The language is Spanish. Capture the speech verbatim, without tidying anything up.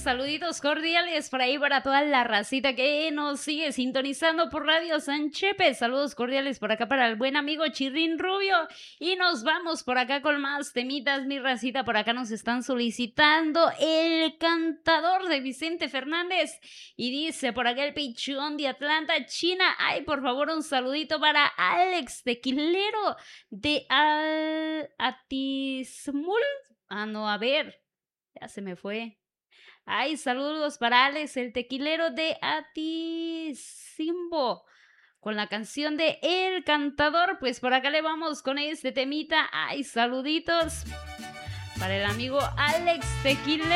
saluditos cordiales por ahí para toda la racita que nos sigue sintonizando por Radio Sanchepe. Saludos cordiales por acá para el buen amigo Chirrín Rubio. Y nos vamos por acá con más temitas, mi racita. Por acá nos están solicitando El Cantador de Vicente Fernández. Y dice por acá el Pichón de Atlanta, China. Ay, por favor, un saludito para Alex Tequilero de Al Atismul. Ah, no, a ver, ya se me fue. Ay, saludos para Alex, el tequilero de Atisimbo. Con la canción de El Cantador, pues por acá le vamos con este temita. Ay, saluditos para el amigo Alex Tequilero.